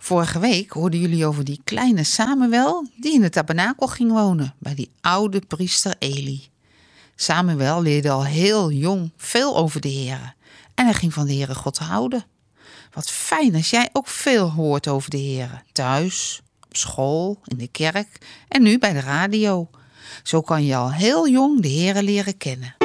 Vorige week hoorden jullie over die kleine Samuel die in het tabernakel ging wonen bij die oude priester Eli. Samuel leerde al heel jong veel over de Heere en hij ging van de Heere God houden. Wat fijn als jij ook veel hoort over de Heere, thuis, op school, in de kerk en nu bij de radio. Zo kan je al heel jong de Heere leren kennen.